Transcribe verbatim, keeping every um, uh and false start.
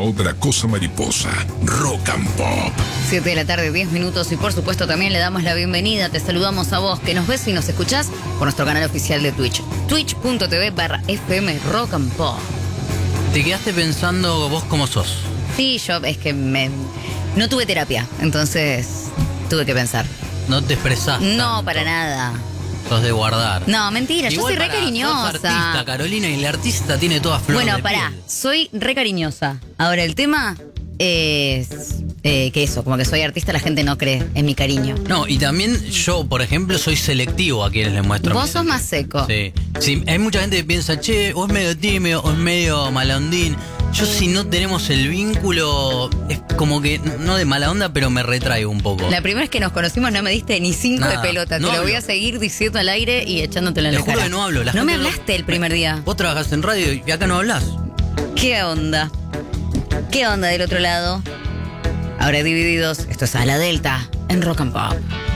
otra cosa mariposa. Rock and Pop. siete de la tarde, diez minutos, y por supuesto también le damos la bienvenida. Te saludamos a vos que nos ves y nos escuchás por nuestro canal oficial de Twitch, twitch.tv barra FM Rock and Pop. ¿Te quedaste pensando vos cómo sos? Sí, yo es que me no tuve terapia, entonces tuve que pensar. ¿No te expresás? No, tanto. para nada. Sos de guardar. No, mentira, Igual yo soy re pará, cariñosa. Sos artista, Carolina, y el artista tiene toda flor Bueno, de pará, piel. soy re cariñosa. Ahora, el tema es eh, que eso, como que soy artista, la gente no cree en mi cariño. No, y también yo, por ejemplo, soy selectivo a quienes les muestro. Vos mi sos más seco. Sí. Sí, hay mucha gente que piensa, che, vos es medio tímido, o es medio malandín. Yo, si no tenemos el vínculo, es como que, no de mala onda, pero me retraigo un poco. La primera vez que nos conocimos no me diste ni cinco Nada, de pelota. no Te lo voy hablo. a seguir diciendo al aire y echándotelo en Te la juro cara. que no hablo. La no me gente hablaste el primer día. Vos trabajás en radio y acá no hablás. ¿Qué onda? ¿Qué onda del otro lado? Ahora divididos, esto es A la Delta en Rock and Pop.